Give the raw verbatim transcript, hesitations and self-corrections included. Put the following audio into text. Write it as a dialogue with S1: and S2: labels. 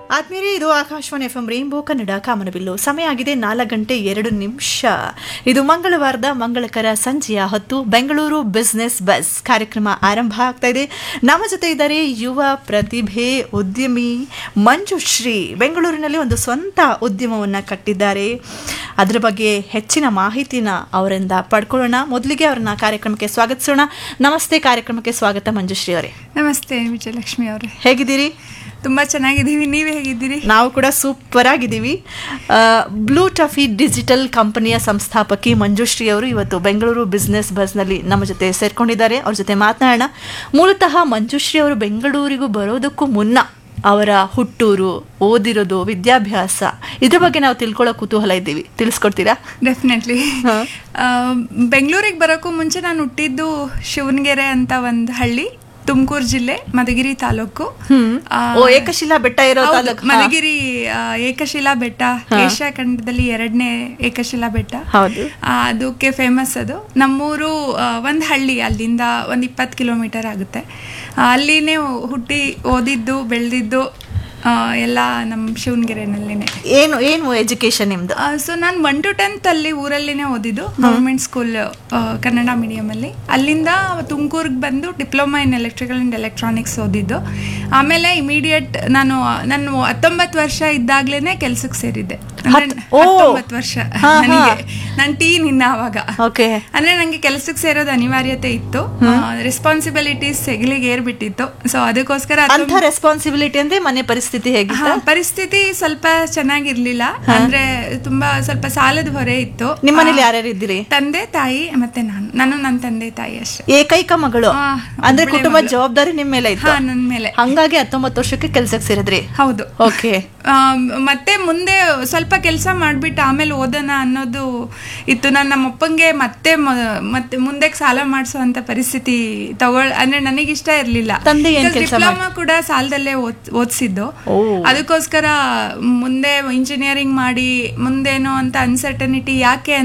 S1: ಆದ್ಮೇಲೆ ಇದು Akashvani F M rainbow Kannada ಕಾಮನಬಿಲ್ಲು. ಸಮಯ ಆಗಿದೆ ನಾಲ್ಕು ಗಂಟೆ ಎರಡು ನಿಮಿಷ. ಇದು ಮಂಗಳವಾರದ ಮಂಗಳಕರ ಸಂಜೆಯ ಹೊತ್ತು. ಬೆಂಗಳೂರು ಬಿಸ್ನೆಸ್ ಬಸ್ ಕಾರ್ಯಕ್ರಮ ಆರಂಭ ಆಗ್ತಾ ಇದೆ. ನಮ್ಮ ಜೊತೆ ಇದ್ದಾರೆ ಯುವ ಪ್ರತಿಭೆ ಉದ್ಯಮಿ ಮಂಜುಶ್ರೀ. ಬೆಂಗಳೂರಿನಲ್ಲಿ ಒಂದು ಸ್ವಂತ ಉದ್ಯಮವನ್ನು ಕಟ್ಟಿದ್ದಾರೆ. ಅದರ ಬಗ್ಗೆ ಹೆಚ್ಚಿನ ಮಾಹಿತಿನ ಅವರಿಂದ ಪಡ್ಕೊಳ್ಳೋಣ. ಮೊದಲಿಗೆ ಅವ್ರನ್ನ ಕಾರ್ಯಕ್ರಮಕ್ಕೆ ಸ್ವಾಗತಿಸೋಣ. ನಮಸ್ತೆ, ಕಾರ್ಯಕ್ರಮಕ್ಕೆ ಸ್ವಾಗತ ಮಂಜುಶ್ರೀ ಅವರೇ.
S2: ನಮಸ್ತೆ ವಿಜಯಲಕ್ಷ್ಮಿ ಅವರೇ,
S1: ಹೇಗಿದ್ದೀರಿ?
S2: ತುಂಬಾ ಚೆನ್ನಾಗಿದ್ದೀವಿ, ನೀವೇ ಹೇಗಿದ್ದೀರಿ?
S1: ನಾವು ಕೂಡ ಸೂಪರ್ ಆಗಿದ್ದೀವಿ. ಬ್ಲೂ ಟಫಿ ಡಿಜಿಟಲ್ ಕಂಪನಿಯ ಸಂಸ್ಥಾಪಕಿ ಮಂಜುಶ್ರೀ ಅವರು ಇವತ್ತು ಬೆಂಗಳೂರು ಬಿಸ್ನೆಸ್ ಬಸ್ನಲ್ಲಿ ನಮ್ಮ ಜೊತೆ ಸೇರ್ಕೊಂಡಿದ್ದಾರೆ. ಅವ್ರ ಜೊತೆ ಮಾತನಾಡೋಣ. ಮೂಲತಃ ಮಂಜುಶ್ರೀ ಅವರು ಬೆಂಗಳೂರಿಗೂ ಬರೋದಕ್ಕೂ ಮುನ್ನ ಅವರ ಹುಟ್ಟೂರು, ಓದಿರೋದು, ವಿದ್ಯಾಭ್ಯಾಸ ಇದ್ರ ಬಗ್ಗೆ ನಾವು ತಿಳ್ಕೊಳ್ಳೋ ಕುತೂಹಲ ಇದ್ದೀವಿ. ತಿಳಿಸ್ಕೊಡ್ತೀರಾ?
S2: ಡೆಫಿನೆಟ್ಲಿ. ಬೆಂಗಳೂರಿಗೆ ಬರೋಕ್ಕೂ ಮುಂಚೆ ನಾನು ಹುಟ್ಟಿದ್ದು ಶಿವನಗೆರೆ ಅಂತ ಒಂದು ಹಳ್ಳಿ, ತುಮಕೂರು ಜಿಲ್ಲೆ, ಮಧುಗಿರಿ ತಾಲೂಕು.
S1: ಏಕಶಿಲಾ ಬೆಟ್ಟ ಇರೋ ತಾಲೂಕು.
S2: ಮಧುಗಿರಿ ಏಕಶಿಲಾ ಬೆಟ್ಟ ಏಷ್ಯಾ ಖಂಡದಲ್ಲಿ ಎರಡನೇ ಏಕಶಿಲಾ ಬೆಟ್ಟ.
S1: ಹೌದು,
S2: ಅದಕ್ಕೆ ಫೇಮಸ್. ಅದು ನಮ್ಮೂರು ಒಂದು ಹಳ್ಳಿ, ಅಲ್ಲಿಂದ ಒಂದು ಇಪ್ಪತ್ತು ಕಿಲೋಮೀಟರ್ ಆಗುತ್ತೆ. ಅಲ್ಲಿನೇ ಹುಟ್ಟಿ ಓದಿದ್ದು ಬೆಳೆದಿದ್ದು ಎಲ್ಲ ನಮ್ಮ ಶಿವನಗೆರೆನಲ್ಲಿನೇ.
S1: ಏನು ಏನು ಎಜುಕೇಶನ್ ನಿಮ್ದು?
S2: ಸೊ ನಾನು ಒನ್ ಟು ಟೆಂತ್ ಅಲ್ಲಿ ಊರಲ್ಲಿನೇ ಓದಿದ್ದು, ಗೌರ್ಮೆಂಟ್ ಸ್ಕೂಲ್ ಕನ್ನಡ ಮೀಡಿಯಂ ಅಲ್ಲಿ. ಅಲ್ಲಿಂದ ತುಮಕೂರ್ಗೆ ಬಂದು diploma in electrical and electronics ಓದಿದ್ದು. ಆಮೇಲೆ ಇಮಿಡಿಯೇಟ್ ನಾನು ನಾನು ಹತ್ತೊಂಬತ್ತು ವರ್ಷ ಇದ್ದಾಗ್ಲೇನೆ ಕೆಲ್ಸಕ್ಕೆ ಸೇರಿದ್ದೆ. ಹತ್ತೊಂಬತ್ತು ವರ್ಷ ನನಗೆ, ನಾನು ಟೀನ್ ಇನ್ನ ಅವಾಗ. ಅಂದ್ರೆ ನಂಗೆ ಕೆಲ್ಸಕ್ಕೆ ಸೇರೋದು ಅನಿವಾರ್ಯತೆ ಇತ್ತು, ರೆಸ್ಪಾನ್ಸಿಬಿಲಿಟೀಸ್ ಹೆಗಲಿಗೆ ಏರ್ಬಿಟ್ಟಿತ್ತು. ಸೊ ಅದಕ್ಕೋಸ್ಕರ
S1: ರೆಸ್ಪಾನ್ಸಿಬಿಲಿಟಿ ಅಂದ್ರೆ ಮನೆ ಪರಿಸ್ಥಿತಿ ಹೇಗಿತ್ತು?
S2: ಪರಿಸ್ಥಿತಿ ಸ್ವಲ್ಪ ಚೆನ್ನಾಗಿರ್ಲಿಲ್ಲ. ಅಂದ್ರೆ ತುಂಬಾ ಸ್ವಲ್ಪ ಸಾಲದ ಹೊರೆ ಇತ್ತು.
S1: ನಿಮ್ಮ ಮನೇಲಿ ಯಾರ್ಯಾರು ಇದ್ದೀರಿ?
S2: ತಂದೆ ತಾಯಿ ಮತ್ತೆ ನಾನು ನಾನು ನನ್ನ ತಂದೆ ತಾಯಿ ಅಷ್ಟೇ.
S1: ಏಕೈಕ ಮಗಳು ಅಂದ್ರೆ ಕುಟುಂಬದ ಜವಾಬ್ದಾರಿ ನಿಮ್ ಮೇಲೆ ಇತ್ತು.
S2: ನನ್ನ ಮೇಲೆ.
S1: ಹಂಗಾಗಿ ಹತ್ತೊಂಬತ್ತು ವರ್ಷಕ್ಕೆ ಕೆಲ್ಸಕ್ಕೆ ಸೇರಿದ್ರಿ?
S2: ಹೌದು.
S1: ಓಕೆ.
S2: ಮತ್ತೆ ಮುಂದೆ ಸ್ವಲ್ಪ ಕೆಲಸ ಮಾಡ್ಬಿಟ್ಟು ಆಮೇಲೆ ಓದೋಣ ಅನ್ನೋದು ಇತ್ತು. ನಾನು ನಮ್ಮ ಅಪ್ಪಂಗೆ ಮತ್ತೆ ಮತ್ತೆ ಮುಂದೆ ಸಾಲ ಮಾಡಿಸುವಂತ ಪರಿಸ್ಥಿತಿ ತಗೊಳ್ ಅಂದ್ರೆ ನನಗಿಷ್ಟ ಇರ್ಲಿಲ್ಲ. ಡಿಪ್ಲೊಮಾ ಕೂಡ ಸಾಲದಲ್ಲೇ ಓದಿಸಿದ್ದು. ಅದಕ್ಕೋಸ್ಕರ ಮುಂದೆ ಇಂಜಿನಿಯರಿಂಗ್ ಮಾಡಿ ಮುಂದೇನೋ ಅಂತ ಅನ್ಸರ್ಟನಿಟಿ ಯಾಕೆ